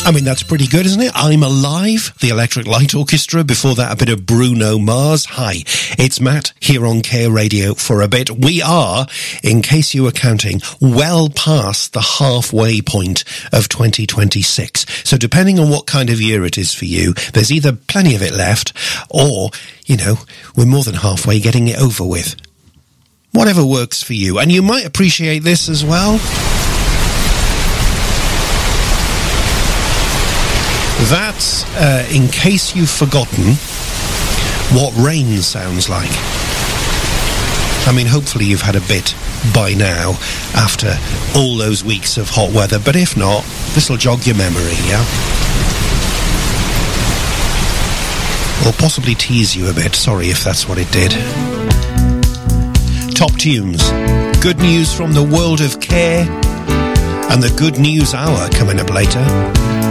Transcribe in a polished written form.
I mean, that's pretty good, isn't it? I'm Alive, the Electric Light Orchestra. Before that, a bit of Bruno Mars. Hi, it's Matt here on K Radio for a bit. We are, in case you were counting, well past the halfway point of 2026. So depending on what kind of year it is for you, there's either plenty of it left or, you know, we're more than halfway getting it over with. Whatever works for you. And you might appreciate this as well. That's, in case you've forgotten, what rain sounds like. I mean, hopefully you've had a bit by now after all those weeks of hot weather, but if not, this'll jog your memory, yeah? Or possibly tease you a bit, sorry if that's what it did. Top tunes, good news from the world of care, and the good news hour coming up later.